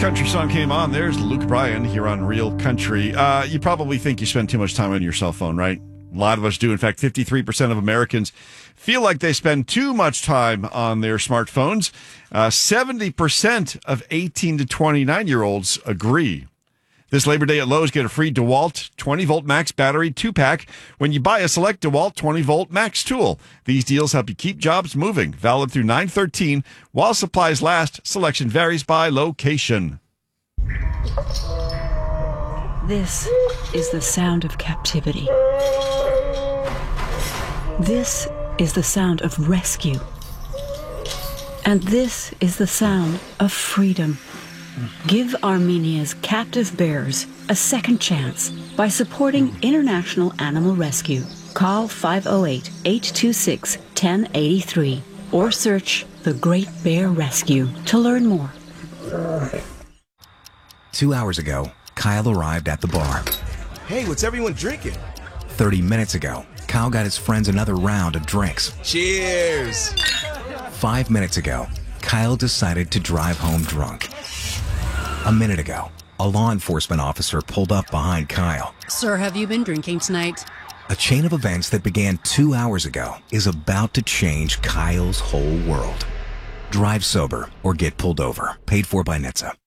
country song came on. There's Luke Bryan here on Real Country. You probably think you spend too much time on your cell phone, right? A lot of us do. In fact, 53% of Americans feel like they spend too much time on their smartphones. 70% of 18 to 29-year-olds agree. This Labor Day at Lowe's, get a free DeWalt 20-volt max battery 2-pack when you buy a select DeWalt 20-volt max tool. These deals help you keep jobs moving. Valid through 9/13. While supplies last, selection varies by location. This is the sound of captivity. This is the sound of rescue. And this is the sound of freedom. Give Armenia's captive bears a second chance by supporting International Animal Rescue. Call 508-826-1083 or search The Great Bear Rescue to learn more. 2 hours ago, Kyle arrived at the bar. Hey, what's everyone drinking? 30 minutes ago, Kyle got his friends another round of drinks. Cheers! 5 minutes ago, Kyle decided to drive home drunk. A minute ago, a law enforcement officer pulled up behind Kyle. Sir, have you been drinking tonight? A chain of events that began 2 hours ago is about to change Kyle's whole world. Drive sober or get pulled over. Paid for by NHTSA.